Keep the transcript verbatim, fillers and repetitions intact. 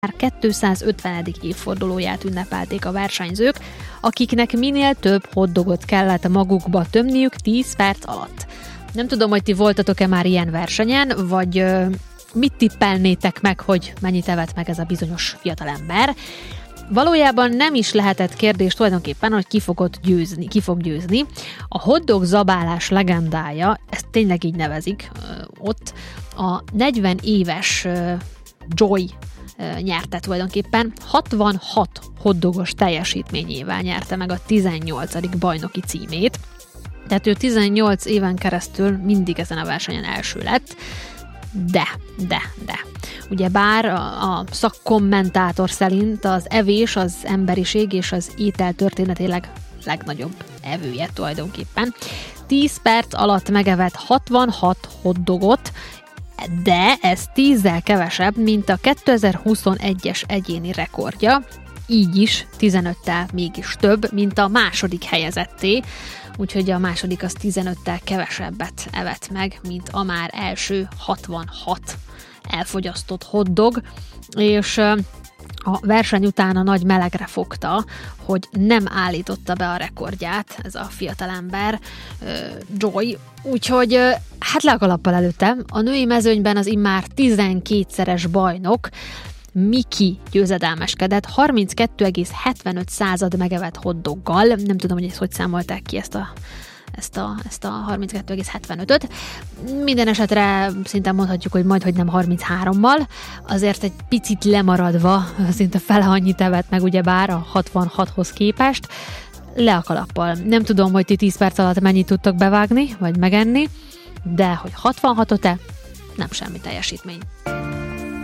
Már kétszázötvenedik évfordulóját ünnepelték a versenyzők, akiknek minél több hotdogot kellett magukba tömniük tíz perc alatt. Nem tudom, hogy ti voltatok-e már ilyen versenyen, vagy ö, mit tippelnétek meg, hogy mennyit evett meg ez a bizonyos fiatalember. Valójában nem is lehetett kérdés tulajdonképpen, hogy ki fogott győzni, ki fog győzni. A hotdog zabálás legendája, ezt tényleg így nevezik ö, ott, a negyven éves ö, Joy nyerte tulajdonképpen, hatvanhat hotdogos teljesítményével nyerte meg a tizennyolcadik bajnoki címét. Tehát ő tizennyolc éven keresztül mindig ezen a versenyen első lett, de, de, de. Ugye bár a, a szakkommentátor szerint az evés az emberiség és az étel történetileg legnagyobb evője tulajdonképpen. tíz perc alatt megevett hatvanhat hotdogot, de ez tízzel kevesebb, mint a kétezer-huszonegyes egyéni rekordja, így is tizenöttel mégis több, mint a második helyezetté, úgyhogy a második az tizenöttel kevesebbet evett meg, mint a már első hatvanhat elfogyasztott hotdog, és a verseny után a nagy melegre fogta, hogy nem állította be a rekordját ez a fiatalember, Joy, úgyhogy hát le a kalappal előtte. A női mezőnyben az immár tizenkétszeres bajnok Miki győzedelmeskedett harminckettő egész hetvenöt század megevett hotdoggal. Nem tudom, hogy ezt hogy számolták ki ezt a ezt a, ezt a harminckettő egész hetvenötöt. Minden esetre szinte mondhatjuk, hogy majd, hogy nem harminchárommal, azért egy picit lemaradva, szinte fele annyit evett meg ugyebár a hatvanhathoz képest, le a kalappal. Nem tudom, hogy ti tíz perc alatt mennyit tudtak bevágni, vagy megenni, de hogy hatvanhatot-e, nem semmi teljesítmény.